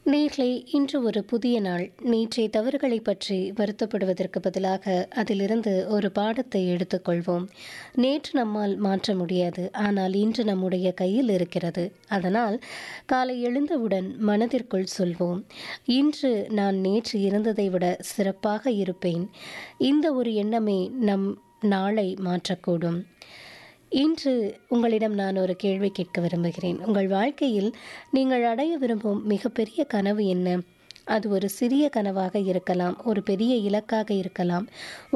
நேர்களே, இன்று ஒரு புதிய நாள். நேற்றைய தவறுகளை பற்றி வருத்தப்படுவதற்கு பதிலாக அதிலிருந்து ஒரு பாடத்தை எடுத்துக்கொள்வோம். நேற்று நம்மால் மாற்ற முடியாது, ஆனால் இன்று நம்முடைய கையில் இருக்கிறது. அதனால் காலை எழுந்தவுடன் மனதிற்குள் சொல்வோம், இன்று நான் நேற்று இருந்ததை விட சிறப்பாக இருப்பேன். இந்த ஒரு எண்ணமே நம் நாளை மாற்றக்கூடும். இன்று உங்களிடம் நான் ஒரு கேள்வி கேட்க விரும்புகிறேன். உங்கள் வாழ்க்கையில் நீங்கள் அடைய விரும்பும் மிகப்பெரிய கனவு என்ன? அது ஒரு சிறிய கனவாக இருக்கலாம், ஒரு பெரிய இலக்காக இருக்கலாம்.